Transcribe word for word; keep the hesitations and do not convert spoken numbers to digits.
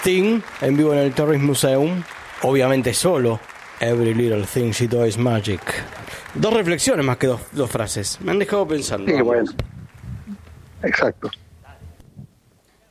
Sting en vivo en el Torres Museum, obviamente solo. Every little thing she does is magic. Dos reflexiones más que dos, dos frases. Me han dejado pensando. Sí, bueno. Exacto.